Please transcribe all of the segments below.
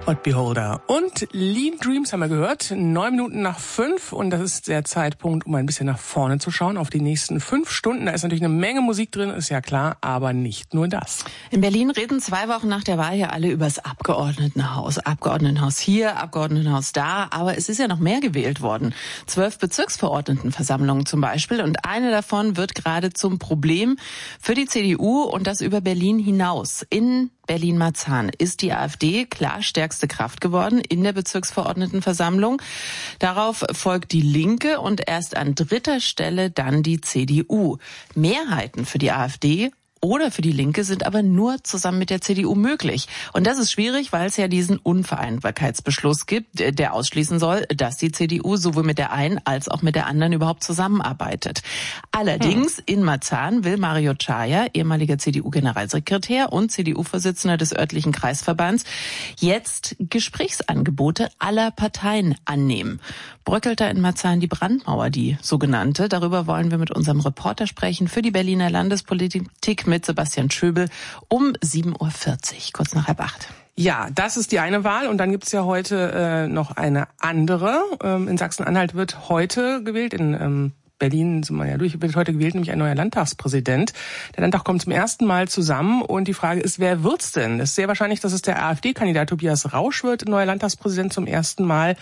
Odd Beholder und Lean Dreams haben wir gehört. 9 Minuten nach 5 und das ist der Zeitpunkt, um ein bisschen nach vorne zu schauen auf die nächsten 5 Stunden. Da ist natürlich eine Menge Musik drin, ist ja klar, aber nicht nur das. In Berlin reden 2 Wochen nach der Wahl hier alle übers Abgeordnetenhaus. Abgeordnetenhaus hier, Abgeordnetenhaus da, aber es ist ja noch mehr gewählt worden. 12 Bezirksverordnetenversammlungen zum Beispiel und eine davon wird gerade zum Problem für die CDU und das über Berlin hinaus. In Berlin-Marzahn ist die AfD klar stärkste Kraft geworden in der Bezirksverordnetenversammlung. Darauf folgt die Linke und erst an 3. Stelle dann die CDU. Mehrheiten für die AfD oder für die Linke sind aber nur zusammen mit der CDU möglich. Und das ist schwierig, weil es ja diesen Unvereinbarkeitsbeschluss gibt, der ausschließen soll, dass die CDU sowohl mit der einen als auch mit der anderen überhaupt zusammenarbeitet. Allerdings in Marzahn will Mario Chaya, ehemaliger CDU-Generalsekretär und CDU-Vorsitzender des örtlichen Kreisverbands, jetzt Gesprächsangebote aller Parteien annehmen. Bröckelt da in Marzahn die Brandmauer, die sogenannte? Darüber wollen wir mit unserem Reporter sprechen für die Berliner Landespolitik mit Sebastian Schöbel um 7.40 Uhr, kurz nach 7:30. Ja, das ist die eine Wahl und dann gibt's ja heute noch eine andere. In Sachsen-Anhalt wird heute gewählt, in Berlin sind wir ja durch, wird heute gewählt, nämlich ein neuer Landtagspräsident. Der Landtag kommt zum ersten Mal zusammen und die Frage ist, wer wird's denn? Es ist sehr wahrscheinlich, dass es der AfD-Kandidat Tobias Rausch wird, neuer Landtagspräsident zum ersten Mal.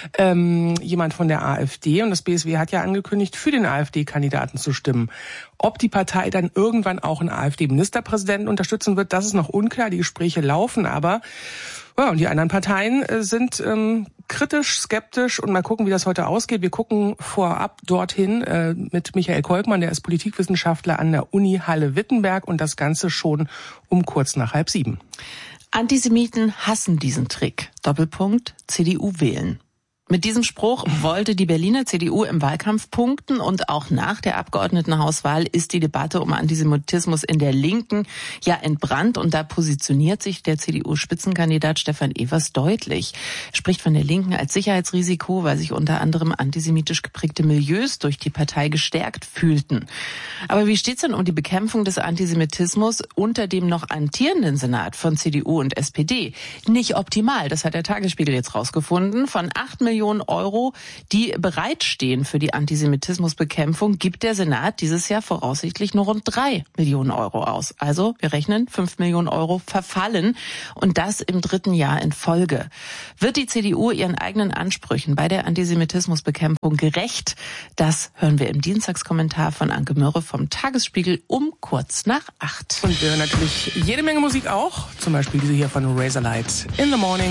Jemand von der AfD und das BSW hat ja angekündigt, für den AfD-Kandidaten zu stimmen. Ob die Partei dann irgendwann auch einen AfD-Ministerpräsidenten unterstützen wird, das ist noch unklar. Die Gespräche laufen aber. Ja, und die anderen Parteien sind kritisch, skeptisch und mal gucken, wie das heute ausgeht. Wir gucken vorab dorthin mit Michael Kolkmann, der ist Politikwissenschaftler an der Uni Halle-Wittenberg und das Ganze schon um kurz nach 6:30. Antisemiten hassen diesen Trick. Doppelpunkt, CDU wählen. Mit diesem Spruch wollte die Berliner CDU im Wahlkampf punkten und auch nach der Abgeordnetenhauswahl ist die Debatte um Antisemitismus in der Linken ja entbrannt und da positioniert sich der CDU-Spitzenkandidat Stefan Evers deutlich. Er spricht von der Linken als Sicherheitsrisiko, weil sich unter anderem antisemitisch geprägte Milieus durch die Partei gestärkt fühlten. Aber wie steht's denn um die Bekämpfung des Antisemitismus unter dem noch amtierenden Senat von CDU und SPD? Nicht optimal, das hat der Tagesspiegel jetzt rausgefunden. Von 8 Millionen Euro, die bereitstehen für die Antisemitismusbekämpfung, gibt der Senat dieses Jahr voraussichtlich nur rund 3 Millionen Euro aus. Also, wir rechnen, 5 Millionen Euro verfallen und das im 3. Jahr in Folge. Wird die CDU ihren eigenen Ansprüchen bei der Antisemitismusbekämpfung gerecht? Das hören wir im Dienstagskommentar von Anke Mürre vom Tagesspiegel um kurz nach 8. Und wir hören natürlich jede Menge Musik auch, zum Beispiel diese hier von Razorlight in the Morning.